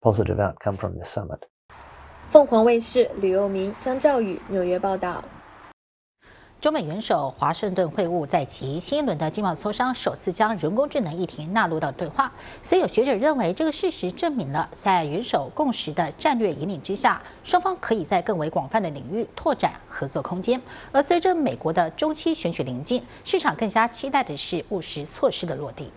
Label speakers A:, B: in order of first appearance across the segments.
A: positive outcome from this summit.
B: 凤凰卫视吕佑明、张兆宇纽约报道。
C: 中美元首华盛顿会晤在即，新一轮的经贸磋商首次将人工智能议题纳入到对话，所以有学者认为，这个事实证明了在元首共识的战略引领之下，双方可以在更为广泛的领域拓展合作空间。而随着美国的中期选举临近，市场更加期待的是务实措施的落地。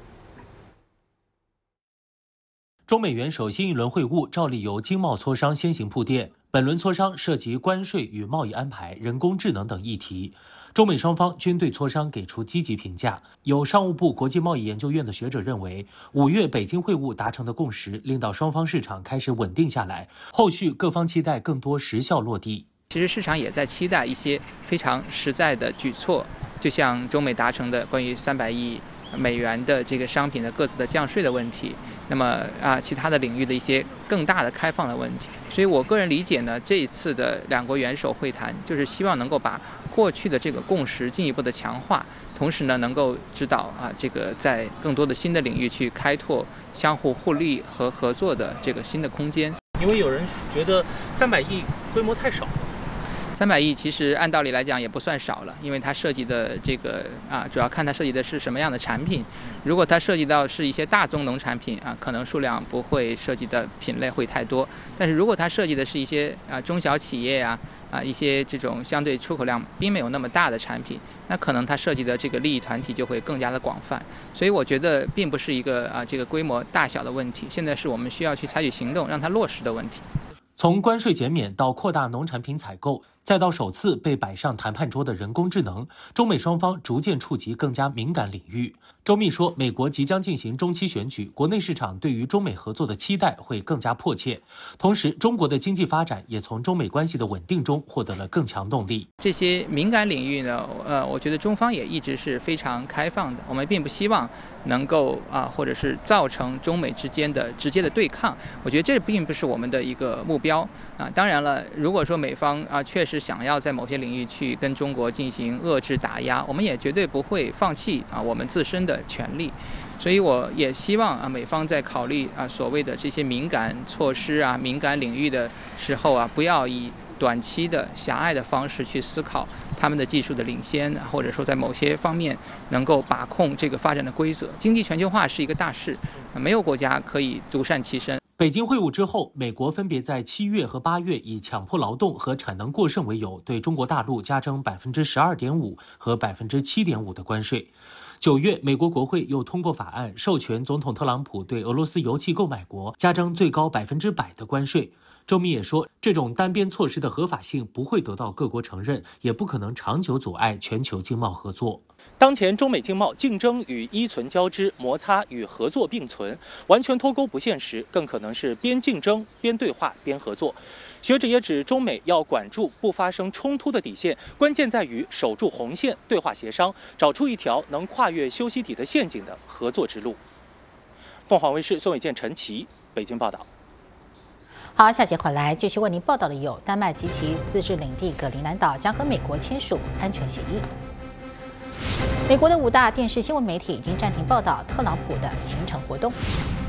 D: 中美元首新一轮会晤照例由经贸磋商先行铺垫，本轮磋商涉及关税与贸易安排、人工智能等议题。中美双方均对磋商给出积极评价。有商务部国际贸易研究院的学者认为，5月北京会晤达成的共识，令到双方市场开始稳定下来，后续各方期待更多实效落地。
E: 其实市场也在期待一些非常实在的举措，就像中美达成的关于300亿美元的这个商品的各自的降税的问题，那么其他的领域的一些更大的开放的问题。所以我个人理解呢，这一次的两国元首会谈，就是希望能够把过去的这个共识进一步的强化，同时呢，能够指导这个在更多的新的领域去开拓相互互利和合作的这个新的空间。
F: 因为有人觉得300亿规模太少了。
E: 300亿其实按道理来讲也不算少了，因为它涉及的这个主要看它涉及的是什么样的产品。如果它涉及到是一些大宗农产品可能数量不会涉及的品类会太多。但是如果它涉及的是一些中小企业一些这种相对出口量并没有那么大的产品，那可能它涉及的这个利益团体就会更加的广泛。所以我觉得并不是一个这个规模大小的问题，现在是我们需要去采取行动让它落实的问题。
D: 从关税减免到扩大农产品采购，再到首次被摆上谈判桌的人工智能，中美双方逐渐触及更加敏感领域。周密说，美国即将进行中期选举，国内市场对于中美合作的期待会更加迫切。同时，中国的经济发展也从中美关系的稳定中获得了更强动力。
E: 这些敏感领域呢，我觉得中方也一直是非常开放的，我们并不希望能够或者是造成中美之间的直接的对抗。我觉得这并不是我们的一个目标当然了，如果说美方确实想要在某些领域去跟中国进行遏制打压，我们也绝对不会放弃我们自身的权利。所以我也希望美方在考虑所谓的这些敏感措施敏感领域的时候不要以短期的狭隘的方式去思考他们的技术的领先，或者说在某些方面能够把控这个发展的规则。经济全球化是一个大势，没有国家可以独善其身。
D: 北京会晤之后，美国分别在7月和8月以强迫劳动和产能过剩为由，对中国大陆加征12.5%和7.5%的关税。9月，美国国会又通过法案，授权总统特朗普对俄罗斯油气购买国加征最高100%的关税。周密也说，这种单边措施的合法性不会得到各国承认，也不可能长久阻碍全球经贸合作。
F: 当前中美经贸竞争与依存交织，摩擦与合作并存，完全脱钩不现实，更可能是边竞争边对话边合作。学者也指，中美要管住不发生冲突的底线，关键在于守住红线，对话协商，找出一条能跨越修昔底的陷阱的合作之路。凤凰卫视宋伟健、陈琦北京报道。
C: 好，下节回来继续为您报道的有：丹麦及其自治领地格陵兰岛将和美国签署安全协议。美国的5大电视新闻媒体已经暂停报道特朗普的行程活动。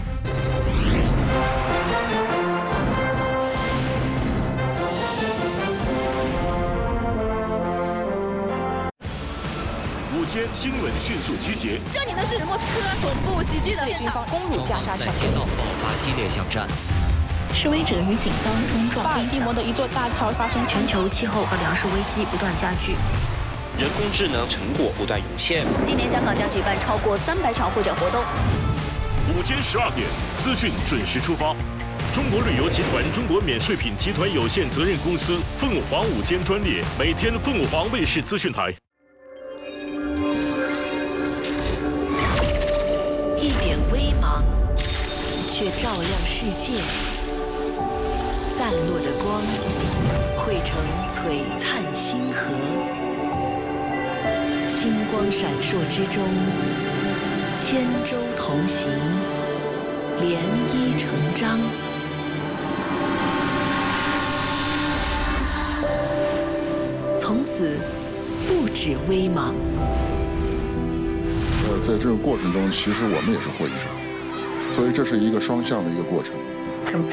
G: 午间新闻迅速集结。
H: 这里的是莫斯科总部袭击的军方攻入加沙抢劫，
I: 街道爆发激烈巷战。
J: 示威者与警方冲撞。
H: 巴尔的摩的一座大桥发生
J: 全球气候和粮食危机不断加剧。
I: 人工智能成果不断涌现。
H: 今年香港将举办超过300场会展活动。
G: 午间12点，资讯准时出发。中国旅游集团中国免税品集团有限责任公司凤凰午间专列，每天凤凰卫视资讯台。
J: 一点微芒，却照亮世界。散落的光，汇成璀璨星河。星光闪烁之中，千舟同行，涟漪成章。从此，不止微芒。
K: 在这个过程中，其实我们也是获益者，所以这是一个双向的一个过程。